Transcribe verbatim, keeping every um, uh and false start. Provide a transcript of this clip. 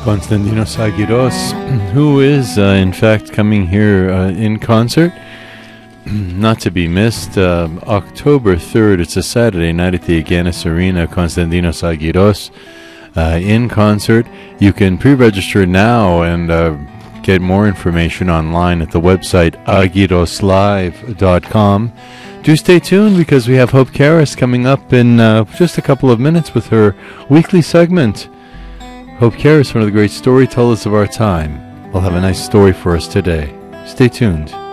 Konstantinos Agiros, who is, uh, in fact, coming here uh, in concert, not to be missed, uh, October third. It's a Saturday night at the Agganis Arena. Konstantinos Agiros uh, in concert. You can pre-register now and uh, get more information online at the website agiroslive dot com. Do stay tuned because we have Hope Karras coming up in uh, just a couple of minutes with her weekly segment. Hope Karras, one of the great storytellers of our time, will have a nice story for us today. Stay tuned.